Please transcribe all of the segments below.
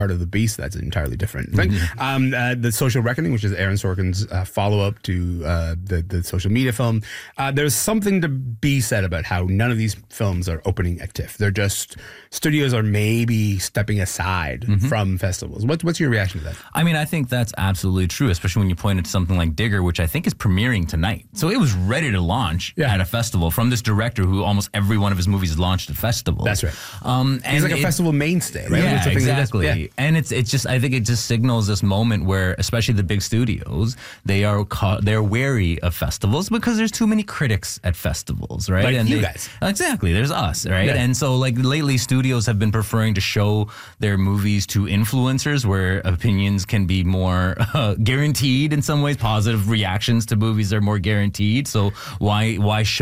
of the Beast, that's an entirely different thing. The Social Reckoning, which is Aaron Sorkin's follow-up to the social media film. There's something to be said about how none of these films are opening at TIFF. They're just, studios are maybe stepping aside from festivals. What's your reaction to that? I mean, I think that's absolutely true, especially when you pointed to something like Digger, which I think is premiering tonight. So it was ready to launch at a festival from this director who almost every one of his movies launched at festivals. That's right. And he's like a festival mainstay, right? Yeah, exactly. And it's just, I think it just signals this moment where, especially the big studios, they're wary of festivals because there's too many critics at festivals, right? Like and you guys. Exactly. There's us, right? Yeah. And so like lately studios have been preferring to show their movies to influencers where opinions can be more guaranteed in some ways. Positive reactions to movies are more guaranteed. So why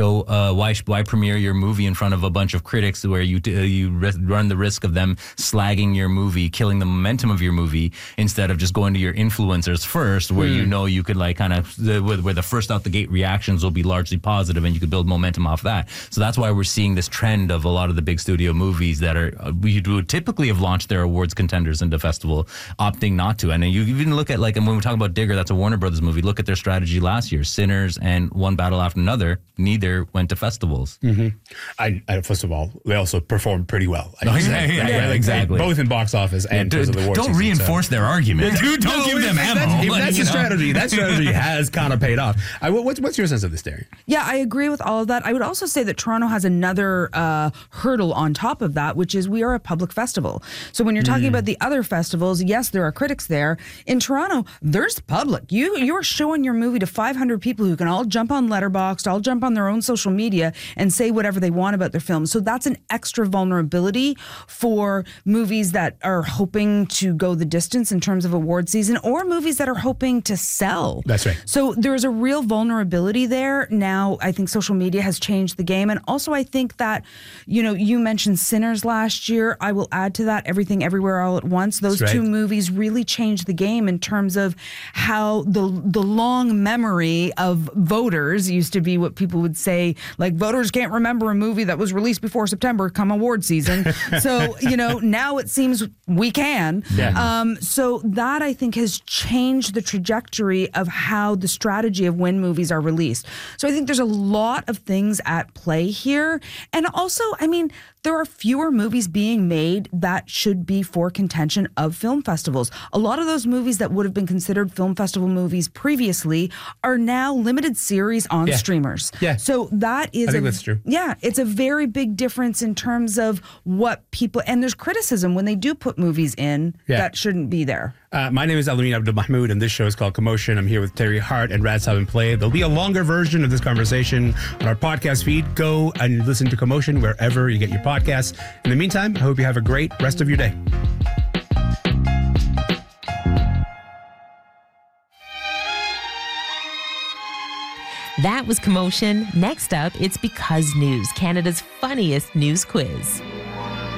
premiere your movie in front of a bunch of critics where you run the risk of them slagging your movie, killing the momentum of your movie, instead of just going to your influencers first, where you could like kind of where the first out the gate reactions will be largely positive and you could build momentum off that. So that's why we're seeing this trend of a lot of the big studio movies that are we would typically have launched their awards contenders into festival, opting not to. And you even look at, like, and when we talk about Digger, that's a Warner Brothers movie. Look at their strategy last year. Sinners and One Battle After Another, neither went to festivals. I first of all, they also performed pretty well. Exactly. Both in box office and because of the award Don't season, reinforce their argument. Don't give them ammo. If that's the strategy, that strategy has kind of paid off. What's your sense of this, Derry? Yeah, I agree with all of that. I would also say that Toronto has another hurdle on top of that, which is we are a public festival. So when you're talking about the other festivals, yes, there are critics there. In Toronto, there's public. You're showing your movie to 500 people who can all jump on Letterboxd, all jump on their own social media and say whatever they want about their film. So that's an extra vulnerability for movies that are hoping to go the distance in terms of award season, or movies that are hoping to sell. That's right. So there's a real vulnerability there. Now, I think social media has changed the game. And also, I think that, you mentioned Sinners last year. I will add to that Everything Everywhere All at Once. Those two movies really changed the game in terms of how the long memory of voters used to be what people would say, like, voters can't remember a movie that was released before September come award season. So, now it seems we can. Yeah. So that, I think, has changed the trajectory of how the strategy of when movies are released. So I think there's a lot of things at play here. And also, I mean, there are fewer movies being made that should be for contention of film festivals. A lot of those movies that would have been considered film festival movies previously are now limited series on streamers. Yeah. So that is, I think that's true. Yeah, it's a very big difference in terms of what people, and there's criticism when they do put movies in that shouldn't be there. My name is Alamin Abdul Mahmoud, and this show is called Commotion. I'm here with Terry Hart and Rad Sabin Play. There'll be a longer version of this conversation on our podcast feed. Go and listen to Commotion wherever you get your podcasts. In the meantime, I hope you have a great rest of your day. That was Commotion. Next up, it's Because News, Canada's funniest news quiz.